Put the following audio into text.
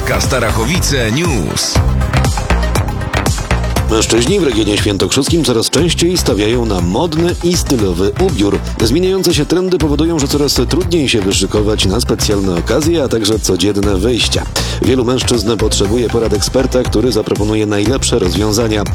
SK Starachowice News. Mężczyźni w regionie świętokrzyskim coraz częściej stawiają na modny i stylowy ubiór. Zmieniające się trendy powodują, że coraz trudniej się wyszykować na specjalne okazje, a także codzienne wyjścia. Wielu mężczyzn potrzebuje porad eksperta, który zaproponuje najlepsze rozwiązania.